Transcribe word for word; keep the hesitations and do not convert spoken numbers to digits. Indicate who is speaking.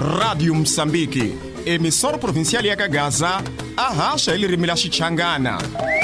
Speaker 1: Rádio Moçambique, emissora provincial ya Cagaza, a racha ele remila Xichangana.